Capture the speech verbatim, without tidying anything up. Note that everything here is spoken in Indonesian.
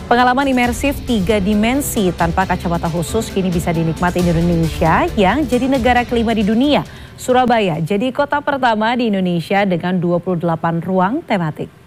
Pengalaman imersif tiga dimensi tanpa kacamata khusus kini bisa dinikmati di Indonesia yang jadi negara kelima di dunia. Surabaya jadi kota pertama di Indonesia dengan dua puluh delapan ruang tematik.